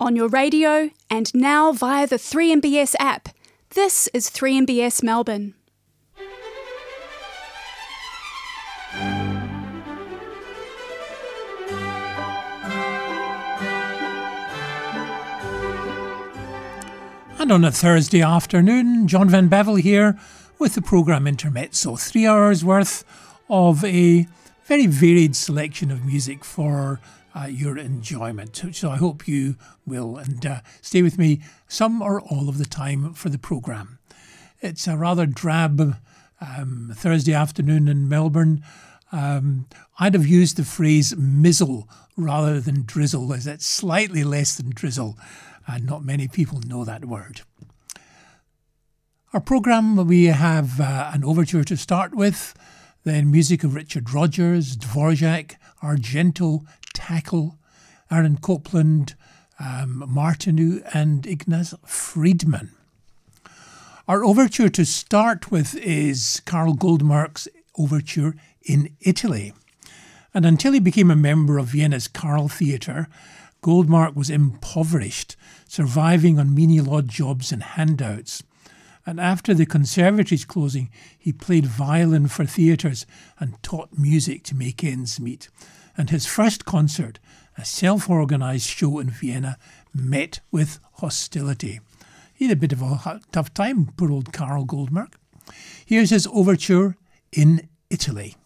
on your radio, and now via the 3MBS app. This is 3MBS Melbourne. And on a Thursday afternoon, John Van Bevel here with the programme Intermezzo. 3 hours worth of a very varied selection of music for your enjoyment. So I hope you will, and stay with me some or all of the time for the programme. It's a rather drab Thursday afternoon in Melbourne. I'd have used the phrase mizzle rather than drizzle, as it's slightly less than drizzle. And not many people know that word. Our programme, we have an overture to start with, then music of Richard Rodgers, Dvorak, Argento, Tackle, Aaron Copland, Martineau and Ignaz Friedman. Our overture to start with is Karl Goldmark's overture in Italy. And until he became a member of Vienna's Karl Theatre, Goldmark was impoverished, surviving on menial odd jobs and handouts. And after the conservatory's closing, he played violin for theatres and taught music to make ends meet. And his first concert, a self-organised show in Vienna, met with hostility. He had a bit of a tough time, poor old Karl Goldmark. Here's his overture in Italy.